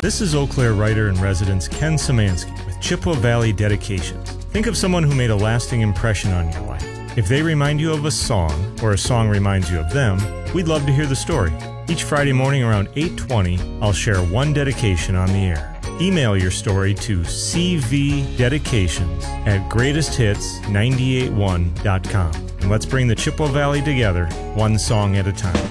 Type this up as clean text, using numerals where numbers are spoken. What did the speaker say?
This is Eau Claire writer and resident Ken Szymanski with Chippewa Valley Dedications. Think of someone who made a lasting impression on your life. If they remind you of a song, or a song reminds you of them, we'd love to hear the story. Each Friday morning around 8:20, I'll share one dedication on the air. Email your story to cvdedications@greatesthits981.com. And let's bring the Chippewa Valley together, one song at a time.